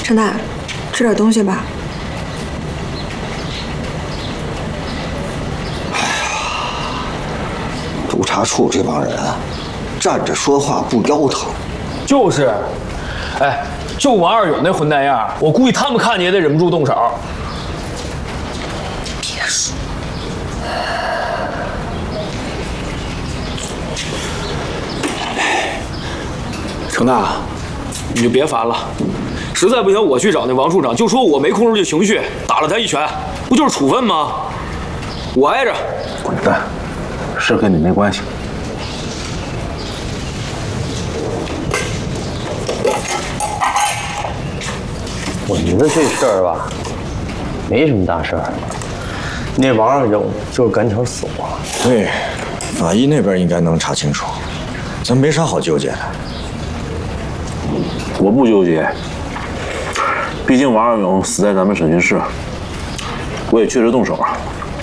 程大，吃点东西吧。 哎呀，督察处这帮人啊，站着说话不腰疼。 就是，哎，就王二勇那混蛋样，我估计他们看见也得忍不住动手。 别说。 程大，你就别烦了，实在不行我去找那王处长，就说我没控制住情绪，打了他一拳，不就是处分吗？我挨着。 滚蛋，事跟你没关系。 我觉得这事儿吧，没什么大事儿。那王二勇就是赶巧死活。 对，法医那边应该能查清楚，咱没啥好纠结的。 我不纠结，毕竟王二勇死在咱们审讯室，我也确实动手了。